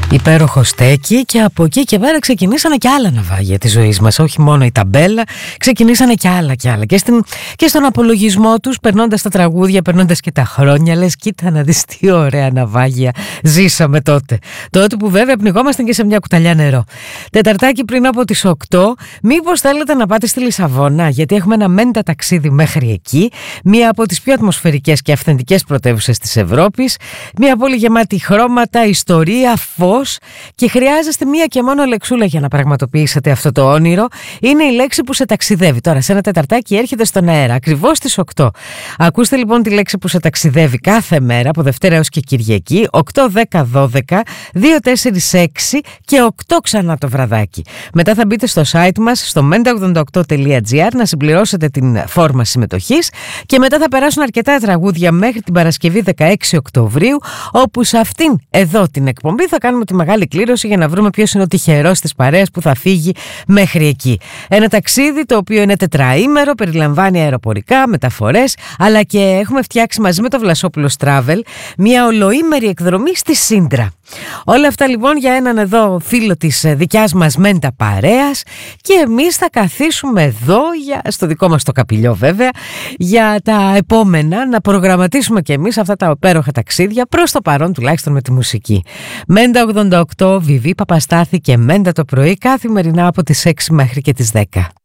Υπέροχο στέκι, και από εκεί και πέρα ξεκινήσανε και άλλα ναυάγια της ζωής μας. Όχι μόνο η ταμπέλα, ξεκινήσανε και άλλα και άλλα. Και στον απολογισμό τους, περνώντας τα τραγούδια, περνώντας και τα χρόνια, λες κοίτα να δεις τι ωραία ναυάγια ζήσαμε τότε. Τότε που βέβαια πνιγόμασταν και σε μια κουταλιά νερό. Τεταρτάκι πριν από τις 8, μήπως θέλετε να πάτε στη Λισαβόνα, γιατί έχουμε ένα μέντα ταξίδι μέχρι εκεί. Μία από τις πιο ατμοσφαιρικές και αυθεντικές πρωτεύουσες της Ευρώπης. Μία πόλη γεμάτη χρώματα, ιστορία, φως, και χρειάζεστε μία και μόνο λεξούλα για να πραγματοποιήσετε αυτό το όνειρο. Είναι η λέξη που σε ταξιδεύει. Τώρα σε ένα τεταρτάκι έρχεται στον αέρα ακριβώς στις 8. Ακούστε λοιπόν τη λέξη που σε ταξιδεύει κάθε μέρα από Δευτέρα έως και Κυριακή, 8, 10, 12, 2, 4, 6 και 8 ξανά το βραδάκι. Μετά θα μπείτε στο site μας, στο menta88.gr, να συμπληρώσετε την φόρμα συμμετοχής, και μετά θα περάσουν αρκετά τραγούδια μέχρι την Παρασκευή 16 Οκτωβρίου, όπου σε αυτήν εδώ την εκπομπή θα κάνουμε τη μεγάλη κλήρωση για να βρούμε ποιος είναι ο τυχερός της παρέας που θα φύγει μέχρι εκεί. Ένα ταξίδι το οποίο είναι τετραήμερο, περιλαμβάνει αεροπορικά, μεταφορές, αλλά και έχουμε φτιάξει μαζί με το Βλασόπουλος Travel μια ολοήμερη εκδρομή στη Σύντρα. Όλα αυτά λοιπόν για έναν εδώ φίλο της δικιάς μας μέντα παρέας, και εμείς θα καθίσουμε εδώ στο δικό μας το καπηλιό βέβαια για τα επόμενα, να προγραμματίσουμε και εμείς αυτά τα υπέροχα ταξίδια, προς το παρόν τουλάχιστον με τη μουσική. Μέντα 88, Βιβί Παπαστάθη και Μέντα το πρωί, καθημερινά από τις 6 μέχρι και τις 10.